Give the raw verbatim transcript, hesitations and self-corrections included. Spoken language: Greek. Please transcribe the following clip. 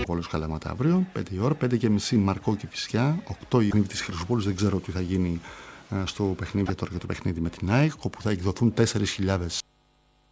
Βόλος Καλαμάτα αύριο, πέντε η ώρα, πέντε και μισή Μαρκό και Φυσιά, οκτώ η παιχνίδι της Χρυσοπόλης, δεν ξέρω τι θα γίνει στο παιχνίδι τώρα για το παιχνίδι με την ΑΕΚ, όπου θα εκδοθούν τέσσερις χιλιάδες